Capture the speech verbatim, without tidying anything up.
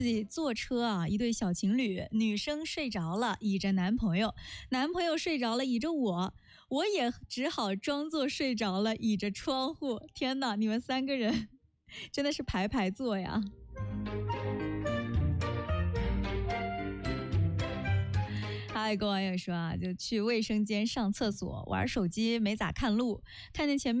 自己坐车啊，一对小情侣，女生睡着了，倚着男朋友；男朋友睡着了，倚着我，我也只好装作睡着了，倚着窗户。天哪，你们三个人真的是排排坐呀！还有一个网友说啊，就去卫生间上厕所，玩手机没咋看路，看见前面